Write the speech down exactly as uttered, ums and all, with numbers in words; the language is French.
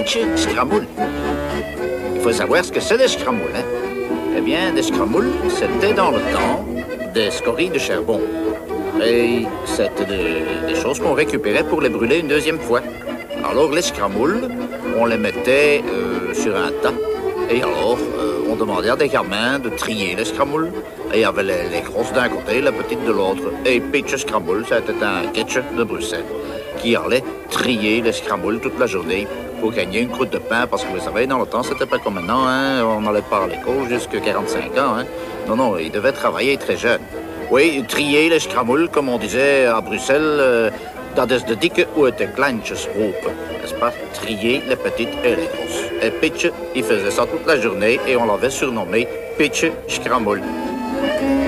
pitch scramoules. Il faut savoir ce que c'est des scramoules, hein? Eh bien, des scramoules, c'était dans le temps des scories de charbon. Et c'était des, des choses qu'on récupérait pour les brûler une deuxième fois. Alors, les scramoules, on les mettait euh, sur un tas. Et alors, euh, on demandait à des gamins de trier les scramoules. Et il y avait les, les grosses d'un côté, les petites de l'autre. Et pitch scramble, c'était un catch de Bruxelles qui allait trier les scramoules toute la journée pour gagner une croûte de pain. Parce que vous savez, dans le temps, c'était pas comme maintenant, hein? On n'allait pas à l'école jusqu'à quarante-cinq ans. Hein? Non, non, il devait travailler très jeune. Oui, trier les scramoules, comme on disait à Bruxelles, euh, dat is de dikke uit de kleintjes roepen. N'est-ce pas? Trier les petites et les grosses. Et Pitch, il faisait ça toute la journée et on l'avait surnommé Pitch Scramble.